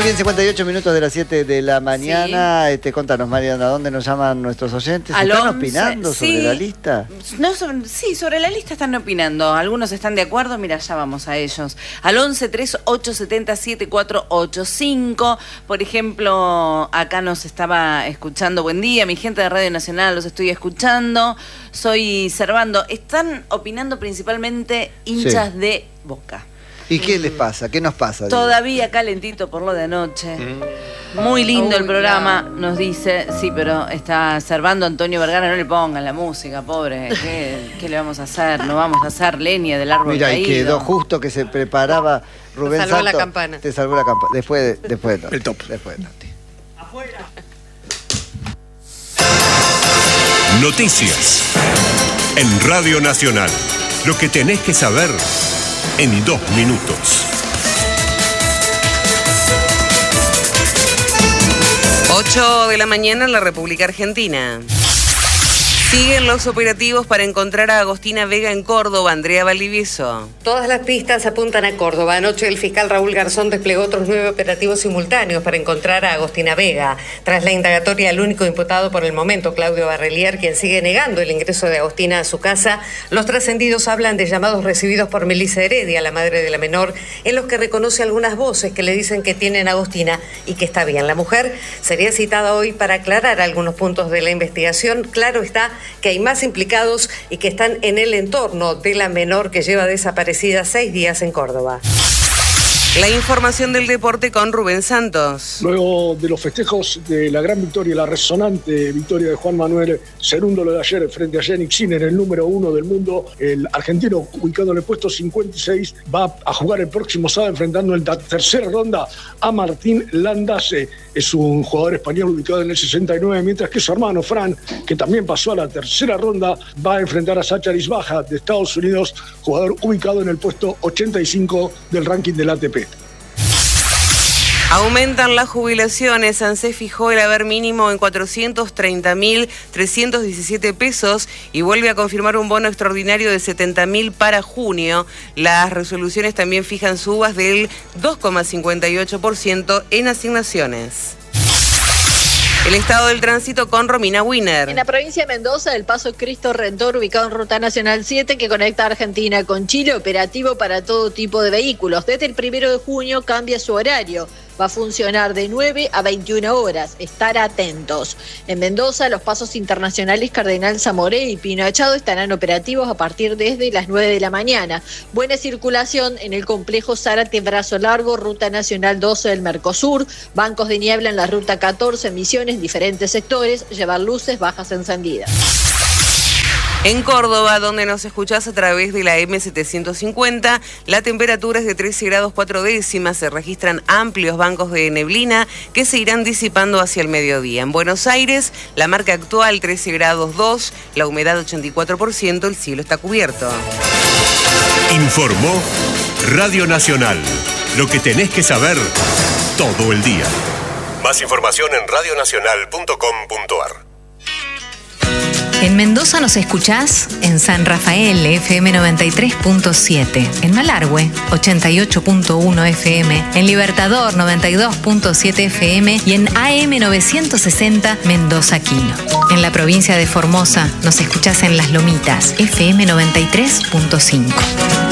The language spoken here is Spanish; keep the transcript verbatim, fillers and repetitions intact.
bien, cincuenta y ocho minutos de las siete de la mañana. Sí. Este, contanos, Mariana, ¿a dónde nos llaman nuestros oyentes? ¿Están once, opinando sobre sí. la lista? No, sobre, sí, sobre la lista están opinando. Algunos están de acuerdo, mira, ya vamos a ellos. Al once, tres, ocho, setenta, siete, cuatro, ocho, cinco. Por ejemplo, acá nos estaba escuchando. Buen día, mi gente de Radio Nacional, los estoy escuchando. Soy Servando. Están opinando principalmente hinchas sí. de Boca. ¿Y qué les pasa? ¿Qué nos pasa? Todavía calentito por lo de anoche. Mm. Muy lindo Uy, el programa, no. nos dice. Sí, pero está Servando Antonio Vergara. No le pongan la música, pobre. ¿Qué, qué le vamos a hacer? No vamos a hacer leña del árbol Mira, caído. Y quedó justo que se preparaba Rubén Te salvó Santos. la campana. Te salvó la campana. Después de, después de El top. Después de Toti. Afuera. Noticias. En Radio Nacional. Lo que tenés que saber en dos minutos. ocho de la mañana en la República Argentina. Siguen los operativos para encontrar a Agostina Vega en Córdoba. Andrea Valdivieso. Todas las pistas apuntan a Córdoba. Anoche el fiscal Raúl Garzón desplegó otros nueve operativos simultáneos para encontrar a Agostina Vega. Tras la indagatoria al único imputado por el momento, Claudio Barrelier, quien sigue negando el ingreso de Agostina a su casa, los trascendidos hablan de llamados recibidos por Melissa Heredia, la madre de la menor, en los que reconoce algunas voces que le dicen que tienen a Agostina y que está bien. La mujer sería citada hoy para aclarar algunos puntos de la investigación. Claro está que hay más implicados y que están en el entorno de la menor que lleva desaparecida seis días en Córdoba. La información del deporte con Rubén Santos. Luego de los festejos de la gran victoria, la resonante victoria de Juan Manuel Cerúndolo de ayer frente a Yannick Sinner, el número uno del mundo, el argentino ubicado en el puesto cincuenta y seis, va a jugar el próximo sábado enfrentando en la tercera ronda a Martín Landase. Es un jugador español ubicado en el sesenta y nueve, mientras que su hermano Fran, que también pasó a la tercera ronda, va a enfrentar a Sachar Isbaja de Estados Unidos, jugador ubicado en el puesto ochenta y cinco del ranking del A T P. Aumentan las jubilaciones. ANSES fijó el haber mínimo en cuatrocientos treinta mil trescientos diecisiete pesos y vuelve a confirmar un bono extraordinario de setenta mil para junio. Las resoluciones también fijan subas del dos coma cincuenta y ocho por ciento en asignaciones. El estado del tránsito con Romina Wiener. En la provincia de Mendoza, el paso Cristo Redentor, ubicado en Ruta Nacional siete, que conecta a Argentina con Chile, operativo para todo tipo de vehículos. Desde el primero de junio cambia su horario. Va a funcionar de nueve a veintiuna horas. Estar atentos. En Mendoza, los pasos internacionales Cardenal Zamoré y Pino Achado estarán operativos a partir desde las nueve de la mañana. Buena circulación en el complejo Zárate Brazo Largo, Ruta Nacional doce del Mercosur. Bancos de niebla en la Ruta catorce, Misiones, diferentes sectores. Llevar luces bajas encendidas. En Córdoba, donde nos escuchás a través de la M setecientos cincuenta, la temperatura es de trece grados cuatro décimas, se registran amplios bancos de neblina que se irán disipando hacia el mediodía. En Buenos Aires, la marca actual trece grados dos, la humedad ochenta y cuatro por ciento, el cielo está cubierto. Informó Radio Nacional, lo que tenés que saber todo el día. Más información en radio nacional punto com punto a r. En Mendoza nos escuchás en San Rafael, F M noventa y tres punto siete, en Malargüe, ochenta y ocho punto uno F M, en Libertador, noventa y dos punto siete F M y en A M novecientos sesenta Mendoza Quino. En la provincia de Formosa nos escuchás en Las Lomitas, F M noventa y tres punto cinco.